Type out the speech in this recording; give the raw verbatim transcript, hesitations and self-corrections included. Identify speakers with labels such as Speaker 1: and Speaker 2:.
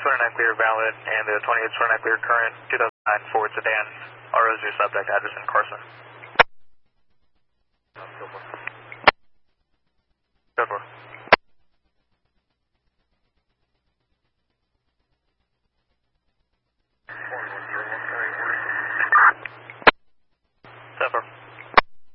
Speaker 1: twenty-nine clear valid, and the twenty-eight twenty-nine clear current, two thousand nine Ford sedan. R O is your subject, address in Carson.